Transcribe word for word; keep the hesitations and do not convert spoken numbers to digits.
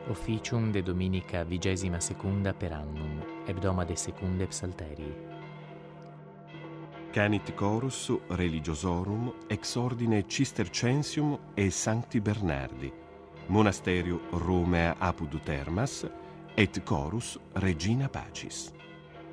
Officium de Dominica vigesima secunda per annum, hebdoma de secunde psalterii. Canit chorus religiosorum ex ordine Cistercensium e Sancti Bernardi, monasterio Romea apud Termas, et chorus Regina Pacis.